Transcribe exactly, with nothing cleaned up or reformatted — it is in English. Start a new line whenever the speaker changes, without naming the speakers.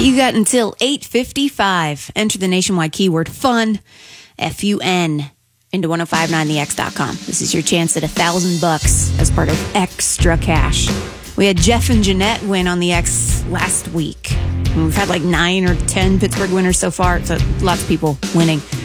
you got until eight fifty-five. Enter the nationwide keyword FUN, F U N, into ten fifty-nine the x dot com. This is your chance at a thousand bucks as part of Extra Cash. We had Jeff and Jeanette win on the X last week. We've had like nine or ten Pittsburgh winners so far, so lots of people winning.